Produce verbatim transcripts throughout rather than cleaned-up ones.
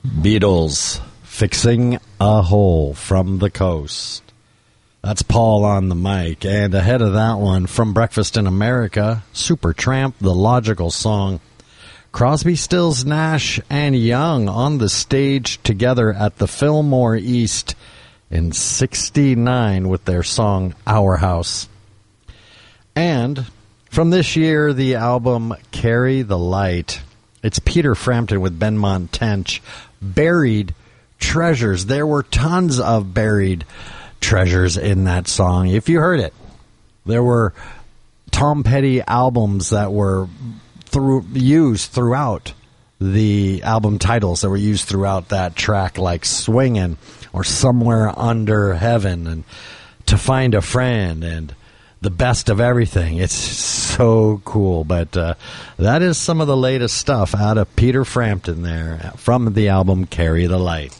Beatles, Fixing a Hole from the Coast. That's Paul on the mic. And ahead of that one, from Breakfast in America, Supertramp, The Logical Song. Crosby, Stills, Nash, and Young on the stage together at the Fillmore East in sixty-nine with their song Our House. And from this year, the album Carry the Light. It's Peter Frampton with Benmont Tench. Buried Treasures. There were tons of buried treasures in that song. If you heard it, there were Tom Petty albums that were through, used throughout the album titles that were used throughout that track, like Swingin' or Somewhere Under Heaven and To Find a Friend and The Best of Everything. It's so cool. But uh, that is some of the latest stuff out of Peter Frampton there from the album Carry the Light.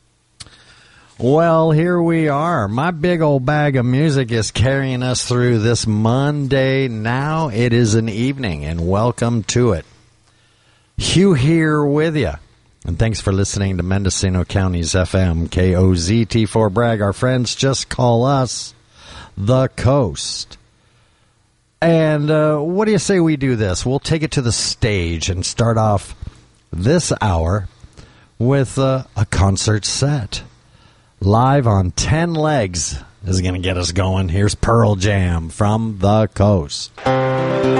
Well, here we are. My big old bag of music is carrying us through this Monday. Now it is an evening, and welcome to it. Hugh here with you. And thanks for listening to Mendocino County's F M, K O Z T four Bragg. Our friends just call us The Coast. And uh, what do you say we do this? We'll take it to the stage and start off this hour with uh, a concert set. Live on ten legs is going to get us going. Here's Pearl Jam from The Coast.